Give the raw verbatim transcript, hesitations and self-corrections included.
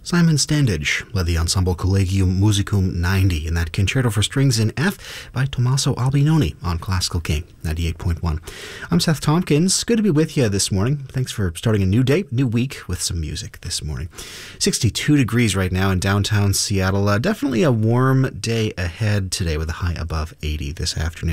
Simon Standage led the Ensemble Collegium Musicum ninety in that concerto for strings in F by Tommaso Albinoni on Classical King ninety-eight point one. I'm Seth Tompkins. Good to be with you this morning. Thanks for starting a new day, new week with some music this morning. sixty-two degrees right now in downtown Seattle. Uh, definitely a warm day ahead today with a high above eighty this afternoon.